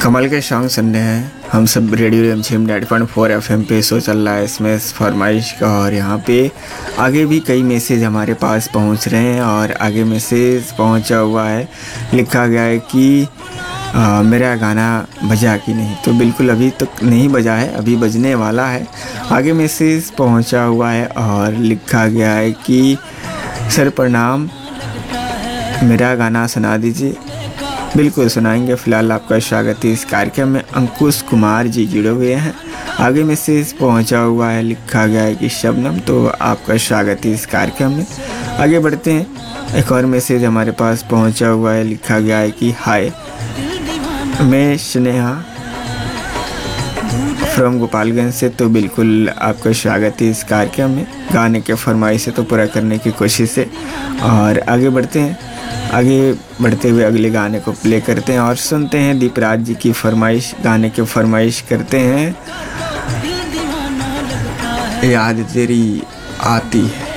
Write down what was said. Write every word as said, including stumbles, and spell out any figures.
कमल के सॉन्ग सुन रहे हैं हम सब रेडियो रिमझिम ninety point four F M पे शो चल रहा है इसमें फरमाइश का। और यहाँ पे आगे भी कई मैसेज हमारे पास पहुँच रहे हैं और आगे मैसेज पहुँचा हुआ है, लिखा गया है कि आ, मेरा गाना बजा कि नहीं। तो बिल्कुल अभी तक तो नहीं बजा है, अभी बजने वाला है। आगे मैसेज पहुँचा हुआ है और लिखा गया है कि सर प्रणाम, मेरा गाना सुना दीजिए। बिल्कुल सुनाएंगे। फ़िलहाल आपका स्वागत है इस कार्यक्रम में। अंकुश कुमार जी जुड़े हुए हैं। आगे मैसेज पहुंचा हुआ है, लिखा गया है कि शबनम, तो आपका स्वागत है इस कार्यक्रम में। आगे बढ़ते हैं। एक और मैसेज हमारे पास पहुंचा हुआ है, लिखा गया है कि हाय, मैं स्नेहा फ्रॉम गोपालगंज से। तो बिल्कुल आपका स्वागत है इस कार्यक्रम में। गाने के फरमाइश तो पूरा करने की कोशिश है। और आगे बढ़ते हैं। आगे बढ़ते हुए अगले गाने को प्ले करते हैं और सुनते हैं दीपराज जी की फरमाइश। गाने की फरमाइश करते हैं याद तेरी आती है।